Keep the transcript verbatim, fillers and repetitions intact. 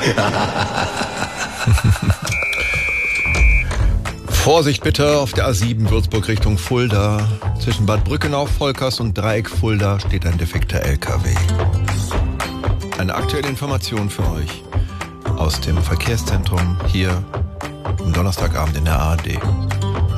Vorsicht bitte auf der A sieben Würzburg Richtung Fulda. Zwischen Bad Brückenau, Volkers und Dreieck Fulda steht ein defekter L K W. Eine aktuelle Information für euch aus dem Verkehrszentrum hier am Donnerstagabend in der A R D.